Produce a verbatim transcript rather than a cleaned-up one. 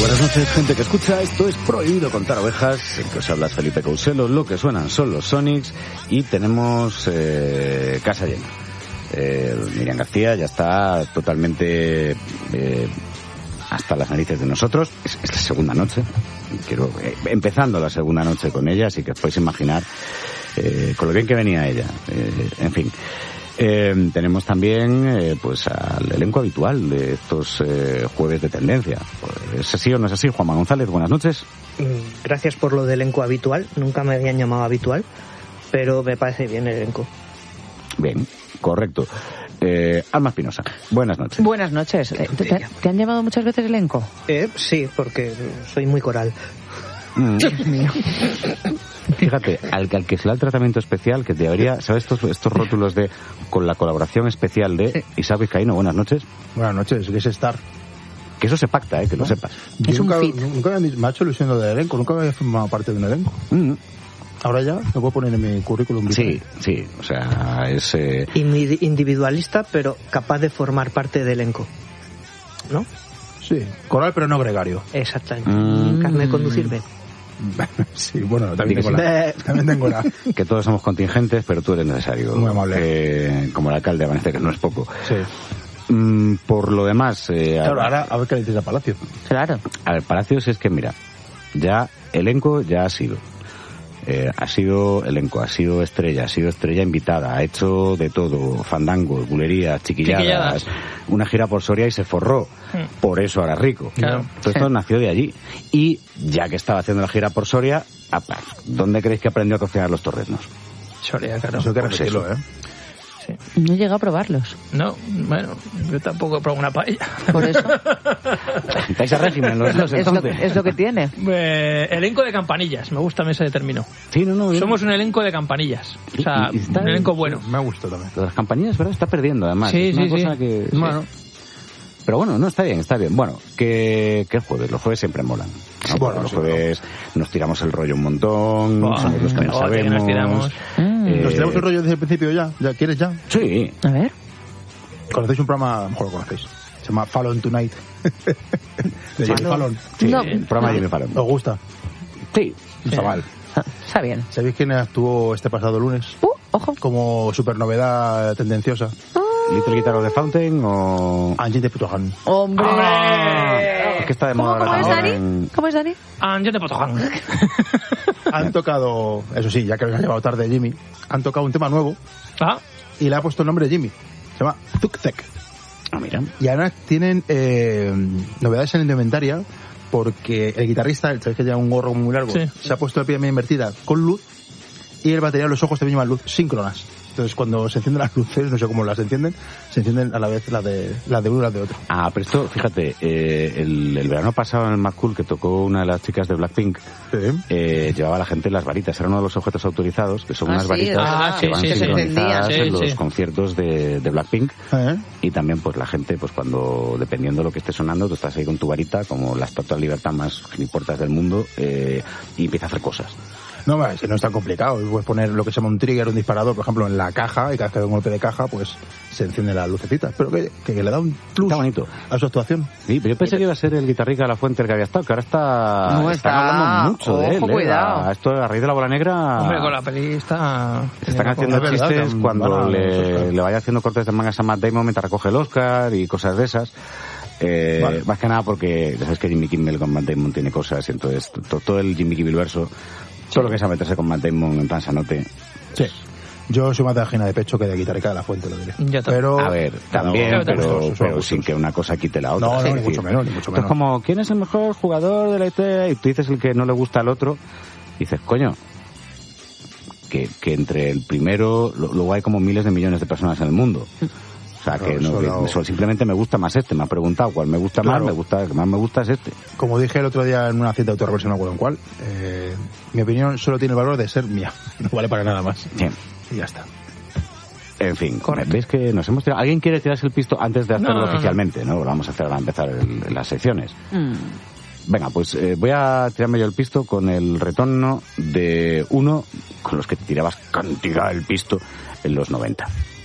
Buenas noches, gente que escucha. Esto es Prohibido Contar Ovejas, en que os habla Felipe Couselo. Lo que suenan son los Sonics y tenemos eh, casa llena. Eh, Miriam García ya está totalmente eh, hasta las narices de nosotros. Es, es la segunda noche. Quiero eh, empezando la segunda noche con ella, así que os podéis imaginar eh, con lo bien que venía ella. Eh, en fin. Eh, tenemos también eh, pues al elenco habitual de estos eh, jueves de tendencia. Pues, ¿es así o no es así? Juanma González, buenas noches. Gracias por lo de elenco habitual. Nunca me habían llamado habitual, pero me parece bien el elenco. Bien, correcto. Eh, Alma Espinosa, buenas noches. Buenas noches. ¿Te, te, ¿Te han llamado muchas veces elenco? Eh, sí, porque soy muy coral. Mm. Dios mío. Fíjate, al, al que se le da el tratamiento especial, que debería, ¿sabes estos, estos rótulos de con la colaboración especial de Isaac Vizcaíno? Buenas noches. Buenas noches, que es estar. Que eso se pacta, eh, que ¿no? Lo sepas. Yo es nunca, un fit. Nunca me ha hecho ilusión lo del elenco, nunca había formado parte de un elenco. Mm. Ahora ya lo puedo poner en mi currículum. Sí, sí, o sea, es... Eh... Individualista, pero capaz de formar parte del elenco, ¿no? Sí, coral pero no gregario. Exactamente. Mm. Carne de conducir, ve. Sí, bueno, también tengo, la, también tengo la... Que todos somos contingentes, pero tú eres necesario. Muy amable. Eh, como el alcalde de Amanece, que no es poco. Sí. Mm, por lo demás... Eh, claro, a, ahora a ver qué le dices a Palacio. Claro. A ver, Palacios es que, mira, ya elenco ya ha sido. Eh, ha sido elenco, ha sido estrella, ha sido estrella invitada, ha hecho de todo, fandangos, bulerías, chiquilladas, chiquilladas. Una gira por Soria y se forró. Mm. Por eso era rico. Claro. Todo esto sí. Nació de allí. Y ya que estaba haciendo la gira por Soria, ¿dónde creéis que aprendió a cocinar los torreznos? Soria, claro. Eso hay que pues repetirlo, eso. ¿eh? Sí. No llega a probarlos. No, bueno, yo tampoco he probado una paella. Por eso. ¿Estáis a régimen los dos, es, lo, entonces? es lo que tiene. Eh, elenco de campanillas, me gusta ese término. Sí, no, no. Somos un elenco de campanillas. O sea, y, y está, un elenco bueno. Me ha gustado también. Lo de las campanillas, ¿verdad? Está perdiendo, además. Sí, es una sí, cosa sí. que... Bueno. Pero bueno, no, está bien, está bien. Bueno, que, que el jueves, los jueves siempre molan, ¿no? Bueno, los sí, jueves no. Nos tiramos el rollo un montón, Buah, somos los que no oh, sabemos. Nos tiramos. Eh, ¿Nos tiramos el rollo desde el principio ya? ¿Ya quieres ya? Sí. A ver. ¿Conocéis un programa? A lo mejor lo conocéis. Se llama Fallon Tonight. De Jimmy Fallon. Sí, No. el programa No. de Jimmy Fallon. ¿Os gusta? Sí. No está mal. Está bien. ¿Sabéis quién actuó este pasado lunes? Uh, ojo. Como supernovedad tendenciosa. ¿Little Guitar of the Fountain o...? Angie de Putojan. ¡Hombre! Es que está de ¿Cómo, moda cómo ahora es, también Dani? en- ¿Cómo es, Dani? Ángel de Potoján. Han tocado, eso sí, ya que nos ha llevado tarde Jimmy, han tocado un tema nuevo Ah, y le ha puesto el nombre de Jimmy. Se llama Tuk-Tek. Ah, mira. Y ahora tienen eh, novedades en la indumentaria porque el guitarrista, el sabéis que lleva un gorro muy largo, Sí. se ha puesto la piel invertida con luz y el batería los ojos también llevan luz síncronas. Entonces cuando se encienden las luces, no sé cómo las encienden, se encienden a la vez las de, las de uno y las de otro. Ah, pero esto, fíjate, eh, el, el verano pasado en el Mad Cool, que tocó una de las chicas de Blackpink, Sí. eh, llevaba a la gente las varitas. Era uno de los objetos autorizados, que son Ah, unas sí, varitas ah, que sí, van sí, sí. sincronizadas Sí, en los sí. conciertos de, de Blackpink. ¿Eh? Y también, pues, la gente, pues, cuando, dependiendo de lo que esté sonando, tú estás ahí con tu varita, como la estatua de libertad más gilipuertas del mundo, eh, y empieza a hacer cosas. No, es que no es tan complicado. Puedes poner lo que se llama un trigger, un disparador, por ejemplo, en la caja, y cada vez que hay un golpe de caja, pues se encienden las lucecitas. Pero que, que le da un plus Está bonito. a su actuación. Sí, pero yo pensé que iba a ser el guitarrista de La Fuente el que había estado, que ahora está... No, están está- hablando mucho de ojo, él, ¿eh? cuidado. A, esto, a raíz de La Bola Negra... hombre, con la peli está... Están haciendo Es verdad, chistes que cuando van a los le, Oscars. le vaya haciendo cortes de mangas a Matt Damon mientras recoge el Oscar y cosas de esas. Eh, Vale. Más que nada porque ya sabes que Jimmy Kimmel con Matt Damon tiene cosas y entonces to- todo el Jimmy Kimmel verso, todo lo que es a meterse con Matt Damon en plan sanote. Sí. Yo soy más de angina de pecho que de guitarrica de la fuente, lo diré. Yo también. Pero, A ver, también, no, pero, gustos, son pero gustos. sin que una cosa quite la otra. No, no, Es ni decir, mucho menos, ni mucho esto es menos. como, ¿quién es el mejor jugador de la historia? Y tú dices el que no le gusta al otro. Y dices, coño, que, que entre el primero, lo- luego hay como miles de millones de personas en el mundo. O sea, que, Claro, no, solo- que solo simplemente me gusta más este. Me ha preguntado cuál me gusta Claro. más, me gusta, el que más me gusta es este. Como dije el otro día en una cita de autorreversión, no me acuerdo en cuál, eh, mi opinión solo tiene el valor de ser mía. No vale para nada más. Bien. Y ya está. En fin, Correcto. ¿ves que nos hemos tirado? ¿Alguien quiere tirarse el pisto antes de hacerlo No, no, no. oficialmente? No, lo vamos a hacer ahora a empezar el- las secciones. Mm. Venga, pues eh, voy a tirarme yo el pisto con el retorno de uno con los que te tirabas cantidad el pisto en los noventa.